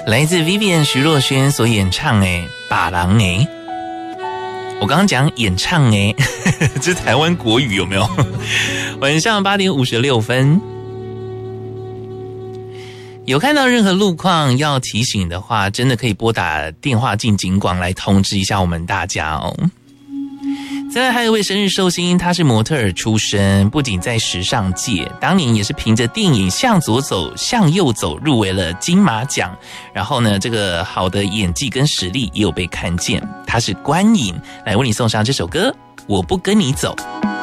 来自 Vivian 徐若瑄所演唱诶把郎诶，我刚刚讲演唱诶这是台湾国语有没有？晚上8点56分，有看到任何路况要提醒的话，真的可以拨打电话进警广来通知一下我们大家哦。再来还有一位生日寿星，他是模特儿出身，不仅在时尚界，当年也是凭着电影《向左走，向右走》入围了金马奖。然后呢，这个好的演技跟实力也有被看见。他是关颖，来为你送上这首歌《我不跟你走》。